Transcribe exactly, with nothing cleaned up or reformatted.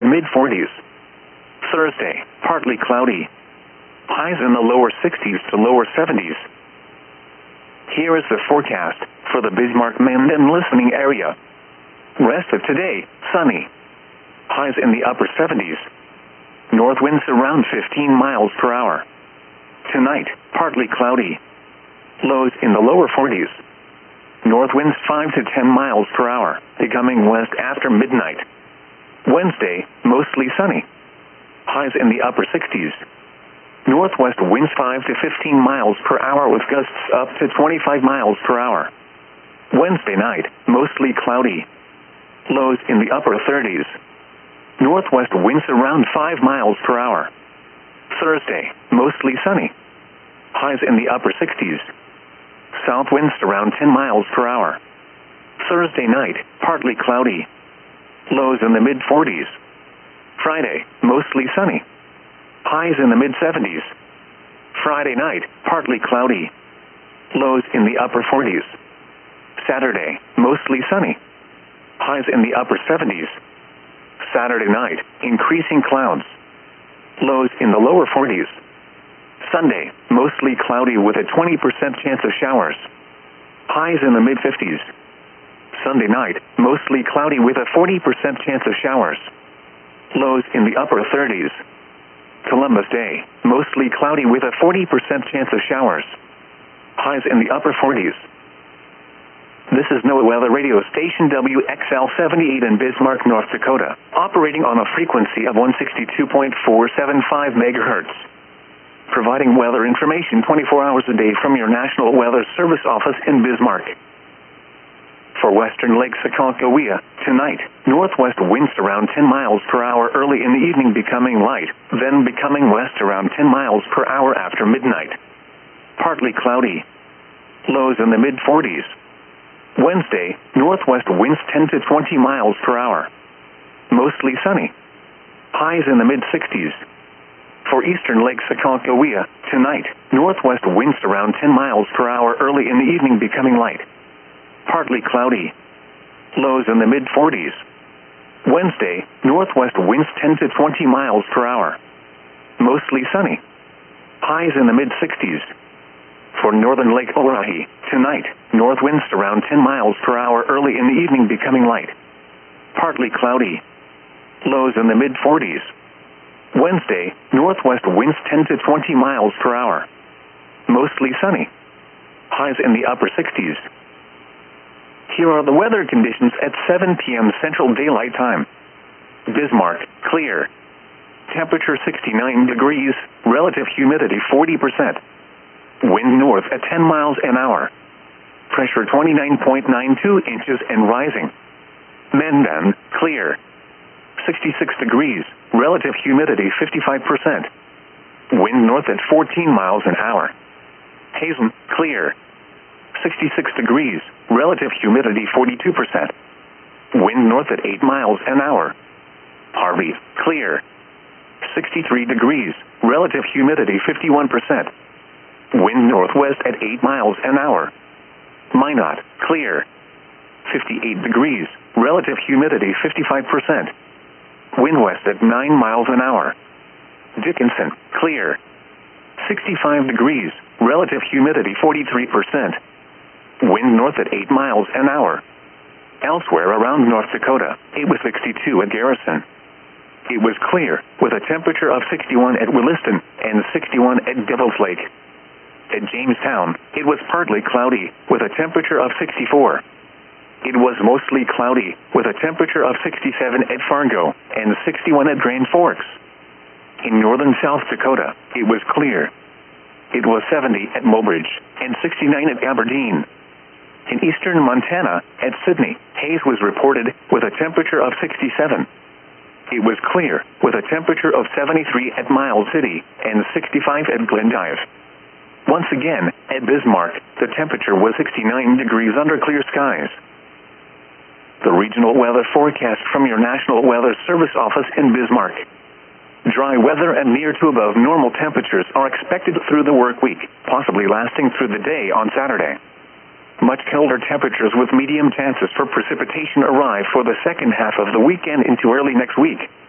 mid forties. Thursday, partly cloudy. Highs in the lower sixties to lower seventies. Here is the forecast for the Bismarck-Mandan listening area. Rest of today, sunny. Highs in the upper seventies. North winds around fifteen miles per hour. Tonight, partly cloudy. Lows in the lower forties. North winds five to ten miles per hour, becoming west after midnight. Wednesday, mostly sunny. Highs in the upper sixties. Northwest winds five to fifteen miles per hour with gusts up to twenty-five miles per hour. Wednesday night, mostly cloudy. Lows in the upper thirties. Northwest winds around five miles per hour. Thursday, mostly sunny. Highs in the upper sixties. South winds around ten miles per hour. Thursday night, partly cloudy. Lows in the mid forties. Friday, mostly sunny. Highs in the mid seventies. Friday night, partly cloudy. Lows in the upper forties. Saturday, mostly sunny. Highs in the upper seventies. Saturday night, increasing clouds. Lows in the lower forties. Sunday, mostly cloudy with a twenty percent chance of showers. Highs in the mid fifties. Sunday night, mostly cloudy with a forty percent chance of showers. Lows in the upper thirties. Columbus Day, mostly cloudy with a forty percent chance of showers. Highs in the upper forties. This is NOAA Weather Radio Station W X L seventy-eight in Bismarck, North Dakota, operating on a frequency of one sixty-two point four seven five megahertz. Providing weather information twenty-four hours a day from your National Weather Service office in Bismarck. For western Lake Aconcagua, tonight, northwest winds around ten miles per hour early in the evening becoming light, then becoming west around ten miles per hour after midnight. Partly cloudy. Lows in the mid forties. Wednesday, northwest winds ten to twenty miles per hour. Mostly sunny. Highs in the mid sixties. For eastern Lake Aconcagua, tonight, northwest winds around ten miles per hour early in the evening becoming light. Partly cloudy. Lows in the mid forties. Wednesday, northwest winds ten to twenty miles per hour. Mostly sunny. Highs in the mid sixties. For northern Lake Orohi, tonight, north winds around ten miles per hour early in the evening becoming light. Partly cloudy. Lows in the mid forties. Wednesday, northwest winds ten to twenty miles per hour. Mostly sunny. Highs in the upper sixties. Here are the weather conditions at seven p.m. Central Daylight Time. Bismarck, clear. Temperature sixty-nine degrees, relative humidity forty percent. Wind north at ten miles an hour. Pressure twenty-nine point nine two inches and rising. Mandan, clear. sixty-six degrees, relative humidity fifty-five percent. Wind north at fourteen miles an hour. Hazen, clear. sixty-six degrees, relative humidity forty-two percent. Wind north at eight miles an hour. Harvey, clear. sixty-three degrees, relative humidity fifty-one percent. Wind northwest at eight miles an hour. Minot, clear. fifty-eight degrees, relative humidity fifty-five percent. Wind west at nine miles an hour. Dickinson, clear. sixty-five degrees, relative humidity forty-three percent. Wind north at eight miles an hour. Elsewhere around North Dakota, it was sixty-two at Garrison. It was clear, with a temperature of sixty-one at Williston and sixty-one at Devil's Lake. At Jamestown, it was partly cloudy, with a temperature of sixty-four. It was mostly cloudy, with a temperature of sixty-seven at Fargo and sixty-one at Grand Forks. In northern South Dakota, it was clear. It was seventy at Mobridge and sixty-nine at Aberdeen. In eastern Montana, at Sydney, haze was reported with a temperature of sixty-seven. It was clear, with a temperature of seventy-three at Miles City and sixty-five at Glendive. Once again, at Bismarck, the temperature was sixty-nine degrees under clear skies. The regional weather forecast from your National Weather Service office in Bismarck. Dry weather and near to above normal temperatures are expected through the work week, possibly lasting through the day on Saturday. Much colder temperatures with medium chances for precipitation arrive for the second half of the weekend into early next week.